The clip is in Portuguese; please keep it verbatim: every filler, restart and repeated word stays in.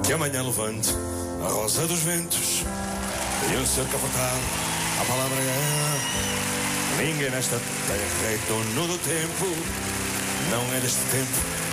que amanhã levante a rosa dos ventos e o seu capotado. A palavra é: ninguém nesta terra é dono do tempo. Não é deste tempo